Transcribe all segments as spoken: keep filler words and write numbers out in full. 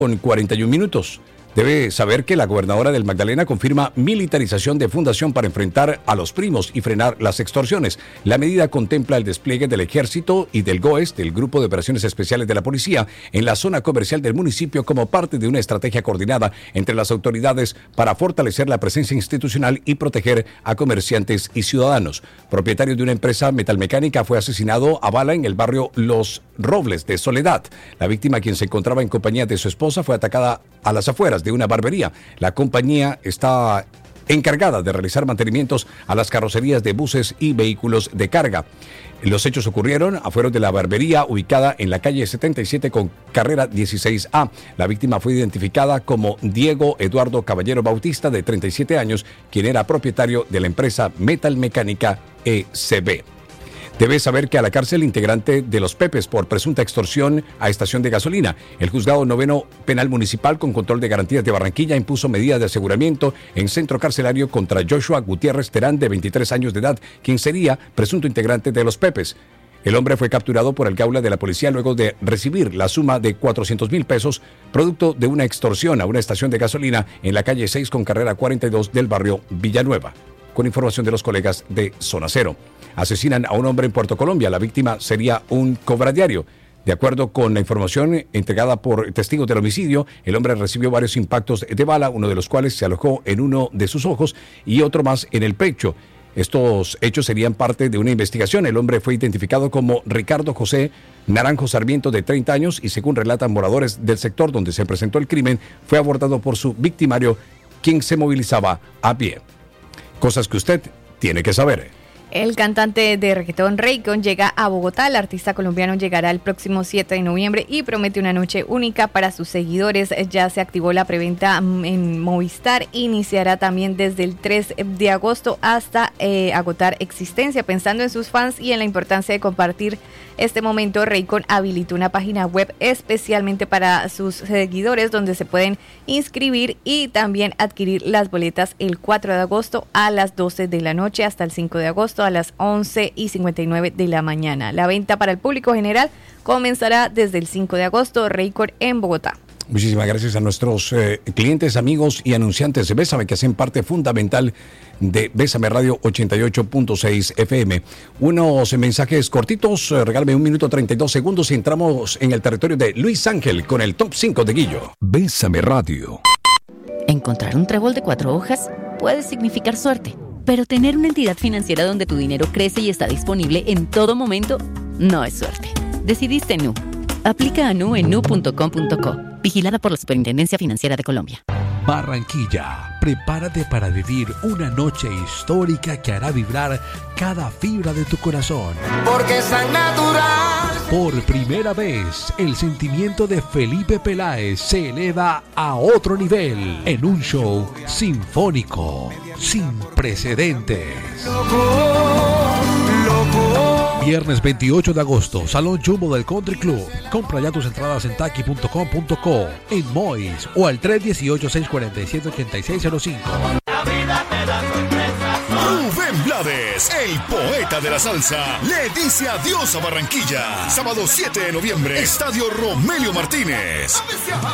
Con cuarenta y un minutos. Debe saber que la gobernadora del Magdalena confirma militarización de fundación para enfrentar a los primos y frenar las extorsiones. La medida contempla el despliegue del Ejército y del GOES, del Grupo de Operaciones Especiales de la Policía, en la zona comercial del municipio como parte de una estrategia coordinada entre las autoridades para fortalecer la presencia institucional y proteger a comerciantes y ciudadanos. Propietario de una empresa metalmecánica fue asesinado a bala en el barrio Los Robles de Soledad. La víctima, quien se encontraba en compañía de su esposa, fue atacada a las afueras de una barbería. La compañía está encargada de realizar mantenimientos a las carrocerías de buses y vehículos de carga. Los hechos ocurrieron afuera de la barbería ubicada en la calle setenta y siete con carrera dieciséis A. La víctima fue identificada como Diego Eduardo Caballero Bautista, de treinta y siete años, quien era propietario de la empresa metalmecánica E C B. Debe saber que a la cárcel integrante de los Pepes por presunta extorsión a estación de gasolina. El juzgado noveno penal municipal con control de garantías de Barranquilla impuso medidas de aseguramiento en centro carcelario contra Joshua Gutiérrez Terán, de veintitrés años de edad, quien sería presunto integrante de los Pepes. El hombre fue capturado por el Gaula de la policía luego de recibir la suma de cuatrocientos mil pesos, producto de una extorsión a una estación de gasolina en la calle seis con carrera cuarenta y dos del barrio Villanueva. Con información de los colegas de Zona Cero. Asesinan a un hombre en Puerto Colombia. La víctima sería un cobradiario. De acuerdo con la información entregada por testigos del homicidio, el hombre recibió varios impactos de bala, uno de los cuales se alojó en uno de sus ojos y otro más en el pecho. Estos hechos serían parte de una investigación. El hombre fue identificado como Ricardo José Naranjo Sarmiento, de treinta años, y según relatan moradores del sector donde se presentó el crimen, fue abordado por su victimario, quien se movilizaba a pie. Cosas que usted tiene que saber. El cantante de reggaetón Raycon llega a Bogotá. El artista colombiano llegará el próximo siete de noviembre y promete una noche única para sus seguidores. Ya se activó la preventa en Movistar. Iniciará también desde el tres de agosto hasta eh, agotar existencia. Pensando en sus fans y en la importancia de compartir este momento, Raycon habilitó una página web especialmente para sus seguidores donde se pueden inscribir y también adquirir las boletas el cuatro de agosto a las doce de la noche hasta el cinco de agosto a las once y cincuenta y nueve de la mañana. La venta para el público general comenzará desde el cinco de agosto. Raycon en Bogotá. Muchísimas gracias a nuestros eh, clientes, amigos y anunciantes de Bésame, que hacen parte fundamental de Bésame Radio ochenta y ocho punto seis F M. Unos mensajes cortitos, eh, regálame un minuto treinta y dos segundos y entramos en el territorio de Luis Ángel con el top cinco de Guillo. Bésame Radio. Encontrar un trébol de cuatro hojas puede significar suerte, pero tener una entidad financiera donde tu dinero crece y está disponible en todo momento no es suerte. Decidiste Nu. Aplica a Nu en nu punto com punto co. Vigilada por la Superintendencia Financiera de Colombia. Barranquilla, prepárate para vivir una noche histórica que hará vibrar cada fibra de tu corazón. Porque es tan natural. Por primera vez, el sentimiento de Felipe Peláez se eleva a otro nivel en un show sinfónico, sin precedentes. Viernes veintiocho de agosto, Salón Jumbo del Country Club. Compra ya tus entradas en taki punto com punto co, en Mois o al tres uno ocho, seis cuatro siete, ocho seis cero cinco. Rubén Blades, el poeta de la salsa, le dice adiós a Barranquilla. Sábado siete de noviembre, Estadio Romelio Martínez.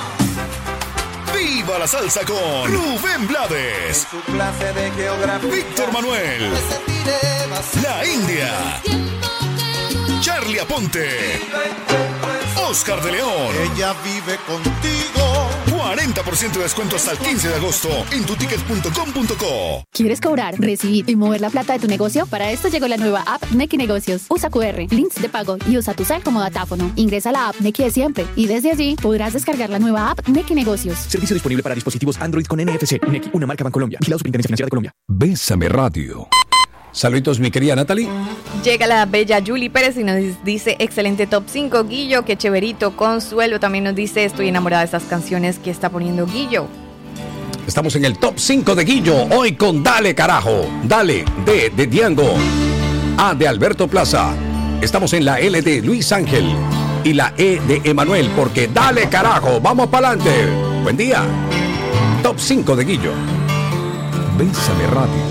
¡Viva la salsa con Rubén Blades! En su clase de geografía, Víctor Manuel, La India, Charlie Aponte, Oscar de León. ella vive contigo. cuarenta por ciento de descuento hasta el quince de agosto en tuticket punto com punto co. ¿Quieres cobrar, recibir y mover la plata de tu negocio? Para esto llegó la nueva app Nequi Negocios. Usa Q R, links de pago y usa tu cel como datáfono. Ingresa a la app Nequi de siempre y desde allí podrás descargar la nueva app Nequi Negocios. Servicio disponible para dispositivos Android con N F C. Nequi, una marca Bancolombia. Vigilado Superintendencia Financiera de Colombia. Bésame Radio. Saluditos, mi querida Natalie. Llega la bella Julie Pérez y nos dice excelente top cinco, Guillo, qué chéverito. Consuelo también nos dice estoy enamorada de estas canciones que está poniendo Guillo. Estamos en el top cinco de Guillo, hoy con Dale Carajo, Dale, D de Diango, A de Alberto Plaza. Estamos en la L de Luis Ángel y la E de Emanuel, porque Dale Carajo, vamos para adelante. Buen día. Top cinco de Guillo. Bésame Radio.